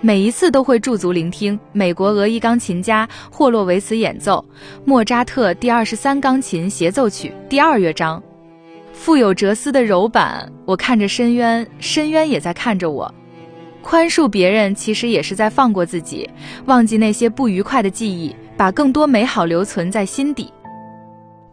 每一次都会驻足聆听美国俄裔钢琴家霍洛维茨演奏莫扎特第23钢琴协奏曲第2乐章。富有哲思的柔板，我看着深渊，深渊也在看着我。宽恕别人其实也是在放过自己，忘记那些不愉快的记忆，把更多美好留存在心底。